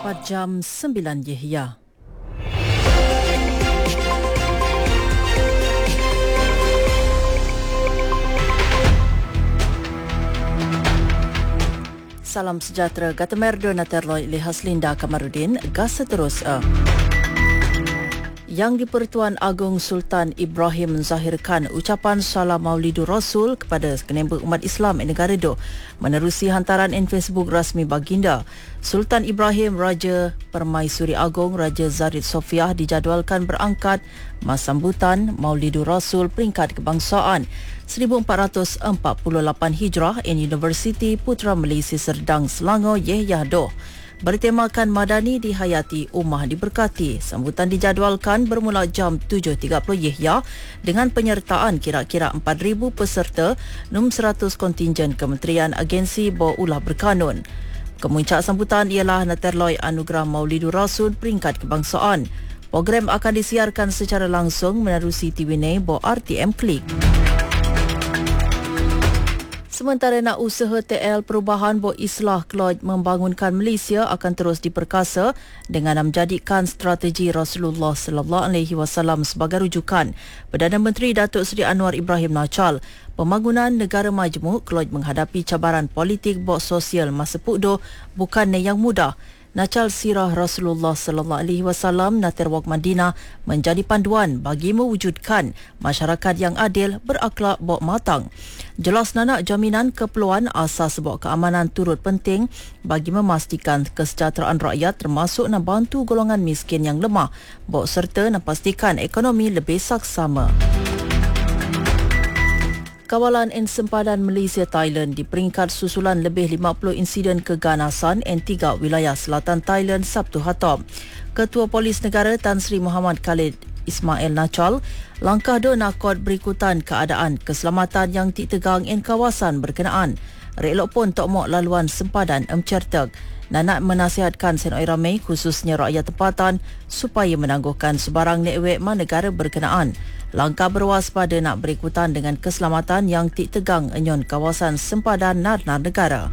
tepat jam 9 Yahya. Salam sejahtera. Gata merdo na terloi lihas Linda Kamarudin. Gas terus Yang di-Pertuan Agong Sultan Ibrahim menzahirkan ucapan salam Maulidur Rasul kepada sekenember umat Islam di negara itu menerusi hantaran Facebook rasmi baginda. Sultan Ibrahim Raja Permaisuri Agong Raja Zarid Sofiah dijadualkan berangkat mas sambutan Maulidur Rasul peringkat kebangsaan 1448 Hijrah in Universiti Putra Malaysia Serdang Selangor Yahya Doh. Bertemakan Madani dihayati, Ummah diberkati. Sambutan dijadualkan bermula jam 7.30 Yahya dengan penyertaan kira-kira 4,000 peserta 600 kontingen kementerian agensi bawah ulah berkanun. Kemuncak sambutan ialah Naterloi Anugerah Maulidur Rasul peringkat kebangsaan. Program akan disiarkan secara langsung menerusi TVNA bawah RTM Klik. Sementara nak usaha TL perubahan Bok Islah Keluarga membangunkan Malaysia akan terus diperkasa dengan menjadikan strategi Rasulullah sallallahu alaihi wasallam sebagai rujukan. Perdana Menteri Datuk Seri Anwar Ibrahim Nachal, pembangunan negara majmuk Keluarga menghadapi cabaran politik bok sosial masa pukdo bukannya yang mudah. Nachal sirah Rasulullah sallallahu alaihi wasallam Naterwak Madinah menjadi panduan bagi mewujudkan masyarakat yang adil, berakhlak, bok matang. Jelas nanak jaminan keperluan asas bok keamanan turut penting bagi memastikan kesejahteraan rakyat termasuk nak bantu golongan miskin yang lemah, bok serta nak pastikan ekonomi lebih saksama. Kawalan Sempadan Malaysia Thailand di peringkat susulan lebih 50 insiden keganasan N3 wilayah selatan Thailand Sabtu Hatom. Ketua Polis Negara Tan Sri Muhammad Khalid Ismail Nachal, langkah do nakot berikutan keadaan keselamatan yang ditegang in kawasan berkenaan. Relok pun tok mok laluan sempadan mencertek. Nanak menasihatkan senoi ramai khususnya rakyat tempatan supaya menangguhkan sebarang network negara berkenaan. Langkah berwaspada nak berikutan dengan keselamatan yang ditegang enyon kawasan sempadan nar-nar negara.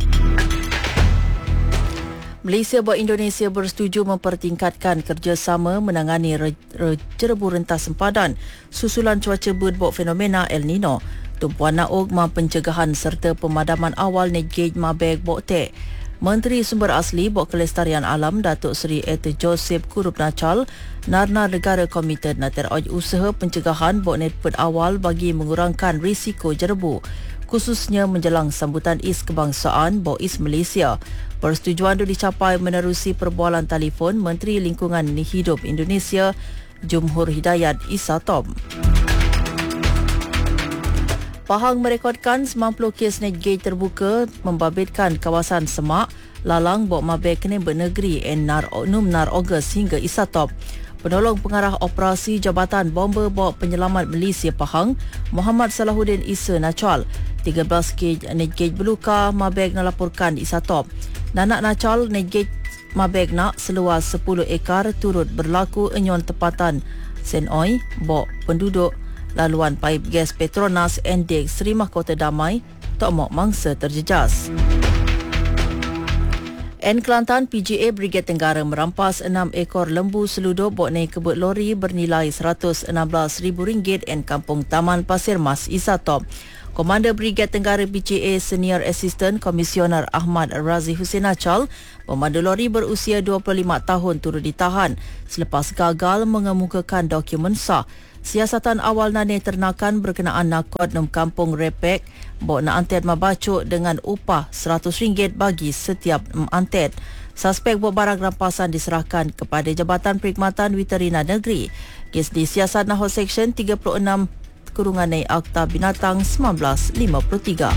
Malaysia dan Indonesia bersetuju mempertingkatkan kerjasama menangani jerebu rentas sempadan susulan cuaca berbok fenomena El Nino. Tumpuan nauk pencegahan serta pemadaman awal negej mabeg boktek. Menteri Sumber Asli Bok Kelestarian Alam Datuk Seri Ete Joseph Kurup Nachal, nar-nar negara komited nak teroj usaha pencegahan bok netpet awal bagi mengurangkan risiko jerebu, khususnya menjelang sambutan Is Kebangsaan Bok Is Malaysia. Persetujuan itu dicapai menerusi perbualan telefon Menteri Lingkungan Hidup Indonesia Jumhur Hidayat Issa Tom. Pahang merekodkan 90 kes netgate terbuka membabitkan kawasan Semak, Lalang, Bok Mabek, Kenembe Negeri, Nar Ogos hingga Isatop. Penolong Pengarah Operasi Jabatan Bomber Bok Penyelamat Malaysia Pahang, Muhammad Salahuddin Isa Nachal, 13 kes netgate berluka, Mabek melaporkan Isatop. Nanak Nachal, netgate Mabek nak seluas 10 ekar turut berlaku enyon tempatan Senoi, Bok penduduk laluan paip gas Petronas Endek Seri Mahkota Damai tok mok mangsa terjejas. Kelantan PGA Brigade Tenggara merampas 6 ekor lembu seluduk bok naik kebut lori bernilai RM116,000 in Kampung Taman Pasir Mas Isatop. Komander Brigade Tenggara PGA Senior Assistant Komisioner Ahmad Razi Hussein Nachal, pemandu lori berusia 25 tahun turut ditahan selepas gagal mengemukakan dokumen sah. Siasatan awal nane ternakan berkenaan nakot nem kampung Repek bok na antet mabacuk dengan upah RM100 bagi setiap antet. Suspek bok barang rampasan diserahkan kepada Jabatan Perkhidmatan Veterina Negeri. Kes disiasat nahot Seksyen 36 Kurungan Akta Binatang 1953.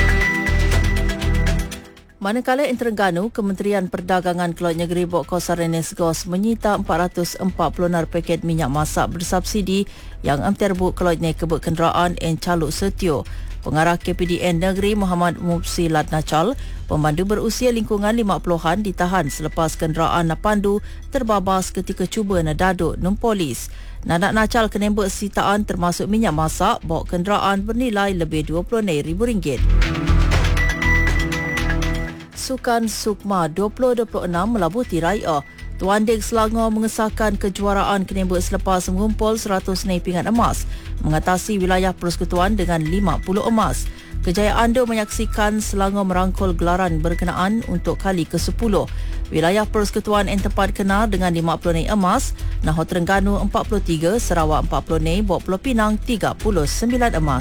Manakala in Terengganu, Kementerian Perdagangan Keluarga Negeri Bok Kawasan Renes Gos menyita 440 paket minyak masak bersubsidi yang terbuk keluarga kebut kenderaan en Caluk Setio. Pengarah KPDN Negeri Muhammad Mupsi Lat Nachal, pemandu berusia lingkungan 50-an ditahan selepas kenderaan Napandu terbabas ketika cuba nadaduk nem polis. Nanak Nachal kenembek sitaan termasuk minyak masak bok kenderaan bernilai lebih RM20,000. Sukan Sukma 2026 melabuti raya. Tuan Dek Selangor mengesahkan kejuaraan kenembak selepas mengumpul 100 pingat emas, mengatasi wilayah persekutuan dengan 50 emas. Kejayaan itu menyaksikan Selangor merangkul gelaran berkenaan untuk kali ke-10. Wilayah persekutuan yang tempat kena dengan 50 emas, Nahor Terengganu 43, Sarawak 40, Pulau Pinang 39 emas.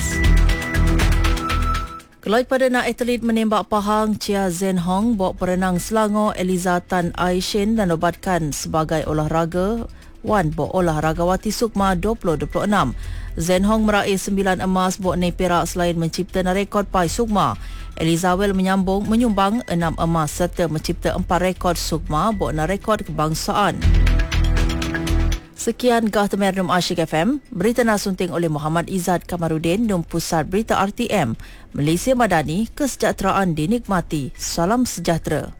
Keloi pada nak atlet menembak Pahang Chia Zen Hong bawa perenang Selangor Eliza Tan Aishin dan nobatkan sebagai olahraga Wan bawa olahragawati Sukma 2026. Zen Hong meraih 9 emas bawa nai perak selain mencipta rekod Pai Sukma. Eliza Well menyumbang 6 emas serta mencipta 4 rekod Sukma bawa rekod kebangsaan. Sekian Gahta Merdum Asyik FM, berita nasunting oleh Muhammad Izzat Kamarudin dan Pusat Berita RTM. Malaysia Madani, kesejahteraan dinikmati. Salam sejahtera.